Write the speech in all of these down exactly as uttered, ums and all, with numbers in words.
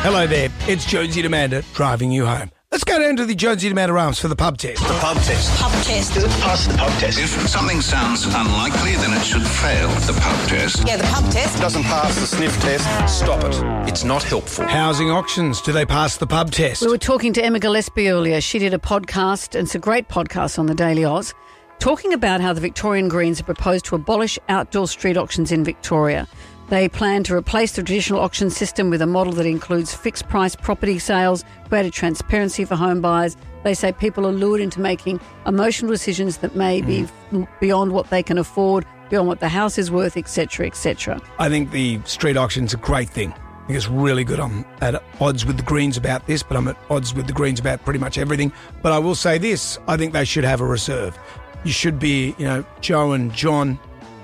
Hello there, it's Jonesy and Amanda driving you home. Let's go down to the Jonesy and Amanda Arms for the pub test. The pub test. Pub test. Does it pass the pub test? If something sounds unlikely, then it should fail the pub test. Yeah, the pub test. Doesn't pass the sniff test. Stop it. It's not helpful. Housing auctions, do they pass the pub test? We were talking to Emma Gillespie earlier. She did a podcast, and it's a great podcast on the Daily Oz, talking about how the Victorian Greens have proposed to abolish outdoor street auctions in Victoria. They plan to replace the traditional auction system with a model that includes fixed-price property sales, greater transparency for home buyers. They say people are lured into making emotional decisions that may be mm. beyond what they can afford, beyond what the house is worth, et cetera, et cetera. I think the street auction's a great thing. I think it's really good. I'm at odds with the Greens about this, but I'm at odds with the Greens about pretty much everything. But I will say this, I think they should have a reserve. You should be, you know, Joe and John,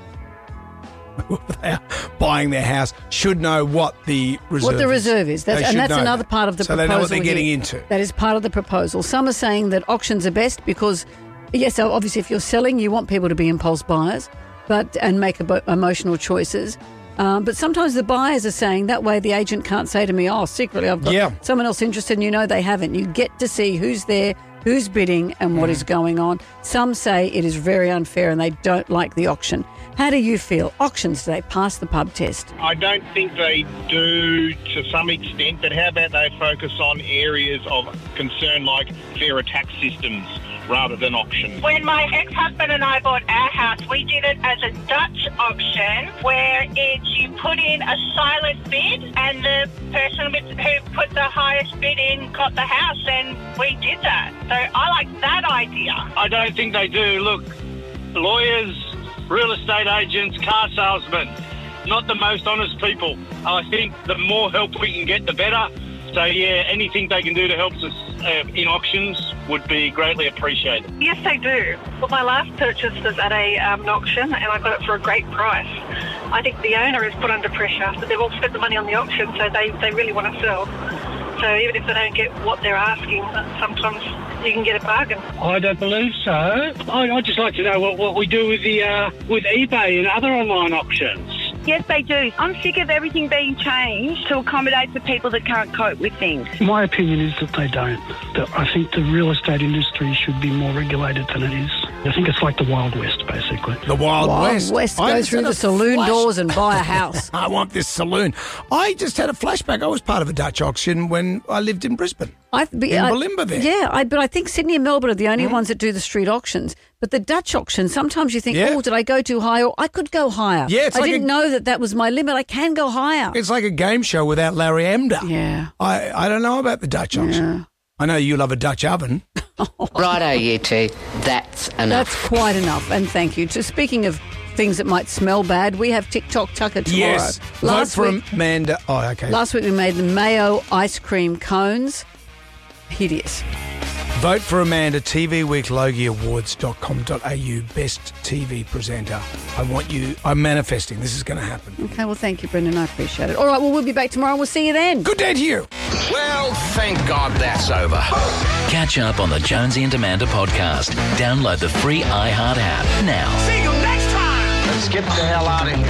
they are buying their house, should know what the reserve What the reserve is. That's, and that's another that. part of the so proposal. So they know what they're getting here. into. That is part of the proposal. Some are saying that auctions are best because, yes, obviously if you're selling, you want people to be impulse buyers but and make ebo- emotional choices. Um, but sometimes the buyers are saying that way the agent can't say to me, oh, secretly I've got yeah. someone else interested, and you know they haven't. You get to see who's there, who's bidding and what mm. is going on. Some say it is very unfair and they don't like the auction. How do you feel? Auctions, do they pass the pub test? I don't think they do to some extent, but how about they focus on areas of concern like fairer tax systems rather than auctions? When my ex-husband and I bought our house, we did it as a Dutch auction where it, you put in a silent bid and the person with, who put the highest bid in got the house, and we did that. So I like that idea. I don't think they do. Look, lawyers, real estate agents, car salesmen, not the most honest people. I think the more help we can get, the better. So, yeah, anything they can do to help us uh, in auctions would be greatly appreciated. Yes, they do. Well, my last purchase was at a, um, an auction and I got it for a great price. I think the owner is put under pressure, but they've all spent the money on the auction, so they, they really want to sell. So even if they don't get what they're asking, sometimes you can get a bargain. I don't believe so. I, I'd just like to know what, what we do with the uh, with eBay and other online auctions. Yes, they do. I'm sick of everything being changed to accommodate the people that can't cope with things. My opinion is that they don't. That I think the real estate industry should be more regulated than it is. I think it's like the Wild West, basically. The Wild, Wild West. West. Go through the saloon flash. doors and buy a house. I want this saloon. I just had a flashback. I was part of a Dutch auction when I lived in Brisbane. I, in I, Bulimba there. Yeah, I, but I think Sydney and Melbourne are the only mm. ones that do the street auctions. But the Dutch auction, sometimes you think, yeah. oh, did I go too high? Or I could go higher. Yeah, it's I like didn't a, know that that was my limit. I can go higher. It's like a game show without Larry Emder. Yeah. I, I don't know about the Dutch auction. Yeah. I know you love a Dutch oven. Righto, you two. That's enough. That's quite enough. And thank you. So speaking of things that might smell bad, we have TikTok Tucker tomorrow. Yes. Last Vote for week, Amanda. Oh, okay. Last week we made the mayo ice cream cones. Hideous. Vote for Amanda, T V Week Logie Awards dot com dot a u, Best T V Presenter. I want you, I'm manifesting. This is going to happen. Okay, well, thank you, Brendan. I appreciate it. All right, well, we'll be back tomorrow. We'll see you then. Good day to you. Well, thank God that's over. Catch up on the Jonesy and Amanda podcast. Download the free iHeart app now. See you next time. Let's get the hell out of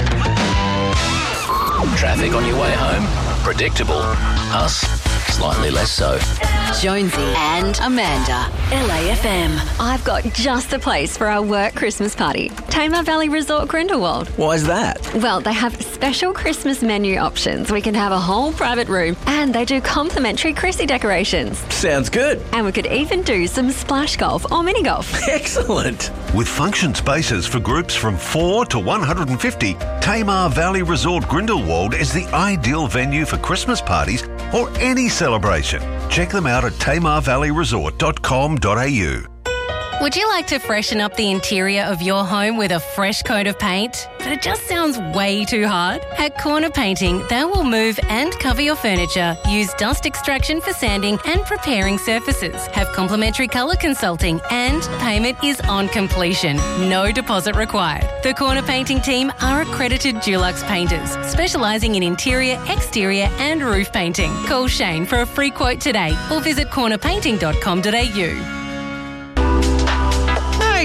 here. Traffic on your way home? Predictable. Us? Slightly less so. Jonesy and Amanda. L A F M. I've got just the place for our work Christmas party. Tamar Valley Resort Grindelwald. Why's that? Well, they have special Christmas menu options. We can have a whole private room and they do complimentary Chrissy decorations. Sounds good. And we could even do some splash golf or mini golf. Excellent. With function spaces for groups from four to one hundred fifty, Tamar Valley Resort Grindelwald is the ideal venue for Christmas parties or any celebration. Check them out at tamar valley resort dot com dot a u. Would you like to freshen up the interior of your home with a fresh coat of paint? But it just sounds way too hard? At Corner Painting, they will move and cover your furniture, use dust extraction for sanding and preparing surfaces, have complimentary colour consulting, and payment is on completion. No deposit required. The Corner Painting team are accredited Dulux painters, specialising in interior, exterior and roof painting. Call Shane for a free quote today or visit corner painting dot com dot a u.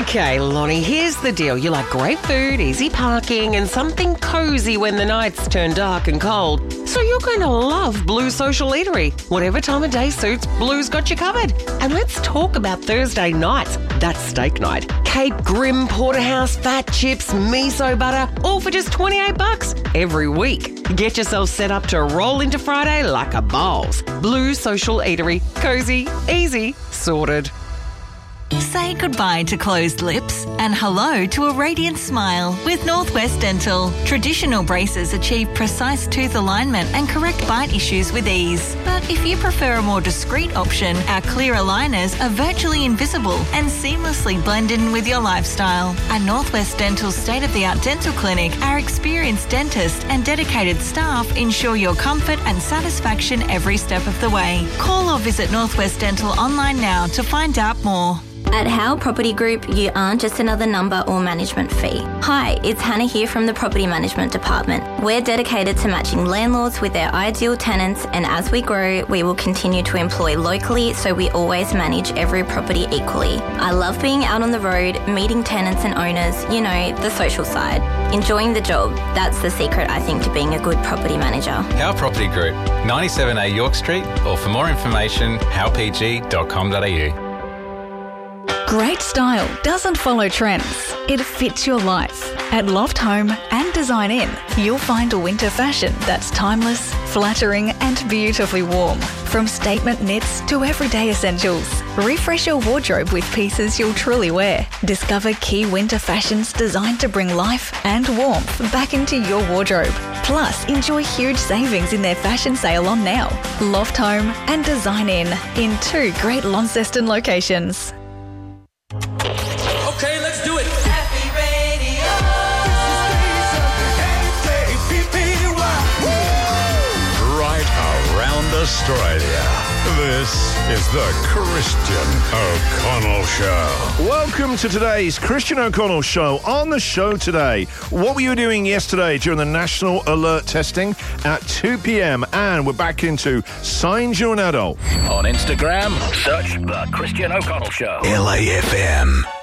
Okay, Lonnie, here's the deal. You like great food, easy parking, and something cosy when the nights turn dark and cold. So you're going to love Blue Social Eatery. Whatever time of day suits, Blue's got you covered. And let's talk about Thursday nights. That's steak night. Cape Grim, Porterhouse, fat chips, miso butter, all for just twenty-eight bucks every week. Get yourself set up to roll into Friday like a boss. Blue Social Eatery. Cozy, easy, sorted. Say goodbye to closed lips and hello to a radiant smile with Northwest Dental. Traditional braces achieve precise tooth alignment and correct bite issues with ease. But if you prefer a more discreet option, our clear aligners are virtually invisible and seamlessly blend in with your lifestyle. At Northwest Dental's state-of-the-art dental clinic, our experienced dentists and dedicated staff ensure your comfort and satisfaction every step of the way. Call or visit Northwest Dental online now to find out more. At Howe Property Group, you aren't just another number or management fee. Hi, it's Hannah here from the Property Management Department. We're dedicated to matching landlords with their ideal tenants, and as we grow, we will continue to employ locally so we always manage every property equally. I love being out on the road, meeting tenants and owners, you know, the social side. Enjoying the job, that's the secret, I think, to being a good property manager. Howe Property Group, ninety-seven A York Street, or for more information, howe p g dot com dot a u. Great style doesn't follow trends. It fits your life. At Loft Home and Design In, you'll find a winter fashion that's timeless, flattering and beautifully warm. From statement knits to everyday essentials. Refresh your wardrobe with pieces you'll truly wear. Discover key winter fashions designed to bring life and warmth back into your wardrobe. Plus, enjoy huge savings in their fashion sale on now. Loft Home and Design In, in two great Launceston locations. Okay, let's do it. Happy Radio. Right around Australia. This is the Christian O'Connell Show. Welcome to today's Christian O'Connell Show. On the show today, what were you doing yesterday during the National Alert testing at two p.m? And we're back into Signs You're an Adult. On Instagram, search The Christian O'Connell Show. L A F M.